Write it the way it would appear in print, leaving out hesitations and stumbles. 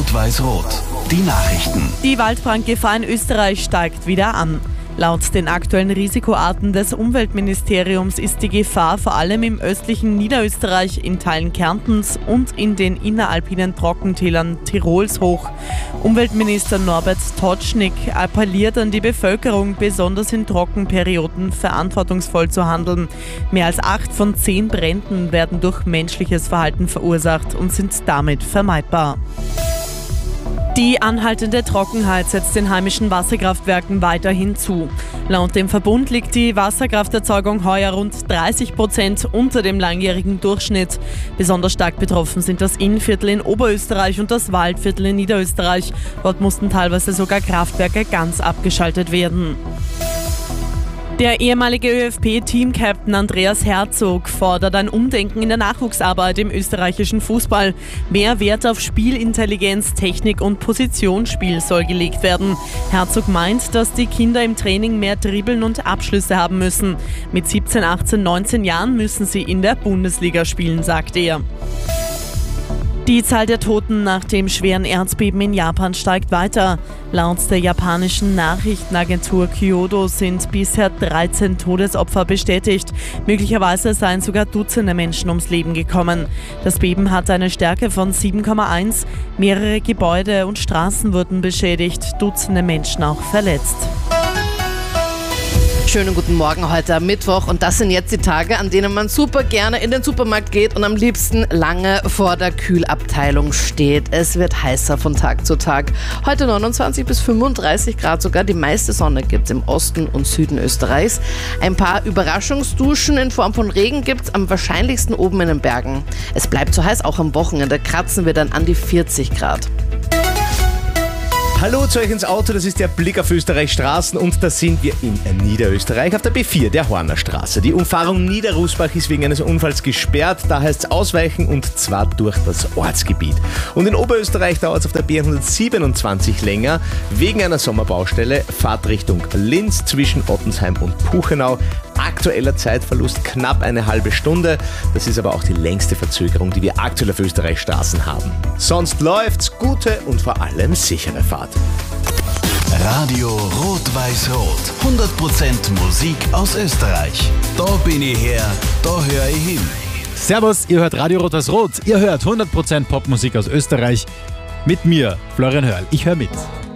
Rot-Weiß-Rot. Die Nachrichten. Die Waldbrandgefahr in Österreich steigt wieder an. Laut den aktuellen Risikoarten des Umweltministeriums ist die Gefahr vor allem im östlichen Niederösterreich, in Teilen Kärntens und in den inneralpinen Trockentälern Tirols hoch. Umweltminister Norbert Totschnig appelliert an die Bevölkerung, besonders in Trockenperioden verantwortungsvoll zu handeln. Mehr als 8 von 10 Bränden werden durch menschliches Verhalten verursacht und sind damit vermeidbar. Die anhaltende Trockenheit setzt den heimischen Wasserkraftwerken weiterhin zu. Laut dem Verbund liegt die Wasserkrafterzeugung heuer rund 30% unter dem langjährigen Durchschnitt. Besonders stark betroffen sind das Innviertel in Oberösterreich und das Waldviertel in Niederösterreich. Dort mussten teilweise sogar Kraftwerke ganz abgeschaltet werden. Der ehemalige ÖFB-Team-Captain Andreas Herzog fordert ein Umdenken in der Nachwuchsarbeit im österreichischen Fußball. Mehr Wert auf Spielintelligenz, Technik und Positionsspiel soll gelegt werden. Herzog meint, dass die Kinder im Training mehr Dribbeln und Abschlüsse haben müssen. Mit 17, 18, 19 Jahren müssen sie in der Bundesliga spielen, sagt er. Die Zahl der Toten nach dem schweren Erdbeben in Japan steigt weiter. Laut der japanischen Nachrichtenagentur Kyodo sind bisher 13 Todesopfer bestätigt. Möglicherweise seien sogar Dutzende Menschen ums Leben gekommen. Das Beben hat eine Stärke von 7,1. Mehrere Gebäude und Straßen wurden beschädigt, Dutzende Menschen auch verletzt. Schönen guten Morgen heute am Mittwoch und das sind jetzt die Tage, an denen man super gerne in den Supermarkt geht und am liebsten lange vor der Kühlabteilung steht. Es wird heißer von Tag zu Tag. Heute 29 bis 35 Grad sogar. Die meiste Sonne gibt es im Osten und Süden Österreichs. Ein paar Überraschungsduschen in Form von Regen gibt es am wahrscheinlichsten oben in den Bergen. Es bleibt so heiß, auch am Wochenende kratzen wir dann an die 40 Grad. Hallo zu euch ins Auto, das ist der Blick auf Österreichs Straßen und da sind wir in Niederösterreich auf der B4, der Hornerstraße. Die Umfahrung Niederrusbach ist wegen eines Unfalls gesperrt, da heißt es ausweichen und zwar durch das Ortsgebiet. Und in Oberösterreich dauert es auf der B127 länger, wegen einer Sommerbaustelle, Fahrtrichtung Linz zwischen Ottensheim und Puchenau. Aktueller Zeitverlust knapp eine halbe Stunde. Das ist aber auch die längste Verzögerung, die wir aktuell auf Österreichs Straßen haben. Sonst läuft's, gute und vor allem sichere Fahrt. Radio Rot-Weiß-Rot. 100% Musik aus Österreich. Da bin ich her, da höre ich hin. Servus, ihr hört Radio Rot-Weiß-Rot. Ihr hört 100% Popmusik aus Österreich. Mit mir, Florian Hörl. Ich höre mit.